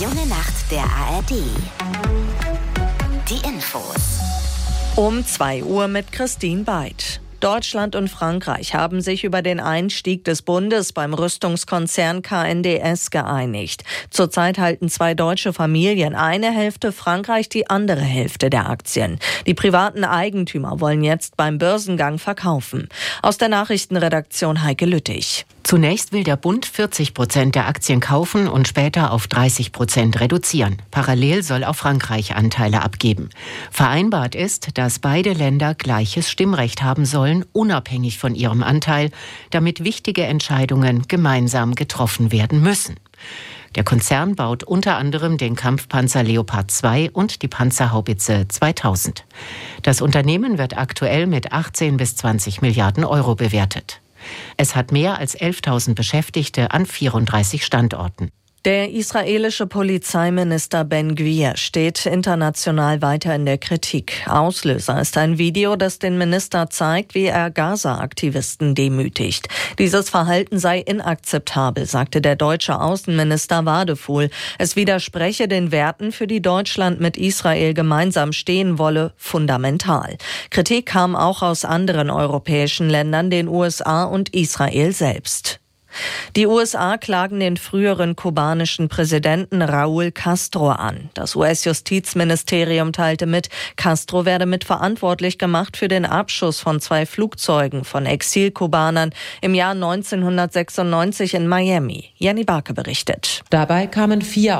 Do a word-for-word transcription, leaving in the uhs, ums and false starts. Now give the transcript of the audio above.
Junge Nacht der A R D. Die Infos. Um zwei Uhr mit Christine Beid. Deutschland und Frankreich haben sich über den Einstieg des Bundes beim Rüstungskonzern K N D S geeinigt. Zurzeit halten zwei deutsche Familien eine Hälfte, Frankreich die andere Hälfte der Aktien. Die privaten Eigentümer wollen jetzt beim Börsengang verkaufen. Aus der Nachrichtenredaktion Heike Lüttich. Zunächst will der Bund vierzig Prozent der Aktien kaufen und später auf dreißig Prozent reduzieren. Parallel soll auch Frankreich Anteile abgeben. Vereinbart ist, dass beide Länder gleiches Stimmrecht haben sollen, unabhängig von ihrem Anteil, damit wichtige Entscheidungen gemeinsam getroffen werden müssen. Der Konzern baut unter anderem den Kampfpanzer Leopard zwei und die Panzerhaubitze zweitausend. Das Unternehmen wird aktuell mit achtzehn bis zwanzig Milliarden Euro bewertet. Es hat mehr als elftausend Beschäftigte an vierunddreißig Standorten. Der israelische Polizeiminister Ben Gvir steht international weiter in der Kritik. Auslöser ist ein Video, das den Minister zeigt, wie er Gaza-Aktivisten demütigt. Dieses Verhalten sei inakzeptabel, sagte der deutsche Außenminister Wadefuhl. Es widerspreche den Werten, für die Deutschland mit Israel gemeinsam stehen wolle, fundamental. Kritik kam auch aus anderen europäischen Ländern, den U S A und Israel selbst. Die U S A klagen den früheren kubanischen Präsidenten Raúl Castro an. Das U S-Justizministerium teilte mit, Castro werde mitverantwortlich gemacht für den Abschuss von zwei Flugzeugen von Exilkubanern im Jahr neunzehnhundertsechsundneunzig in Miami. Jenny Barke berichtet. Dabei kamen vier